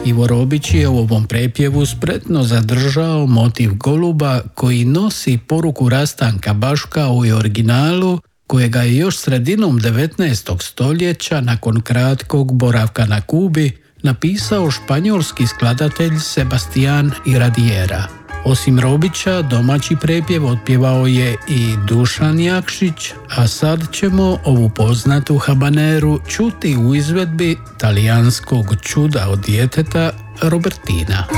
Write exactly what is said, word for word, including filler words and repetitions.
Ivo Robić je u ovom prepjevu spretno zadržao motiv goluba koji nosi poruku rastanka baš kao i originalu, kojega je još sredinom devetnaestog stoljeća nakon kratkog boravka na Kubi napisao španjolski skladatelj Sebastián Iradiera. Osim Robića, domaći prepjev otpjevao je i Dušan Jakšić, a sad ćemo ovu poznatu habaneru čuti u izvedbi talijanskog čuda od djeteta Robertina.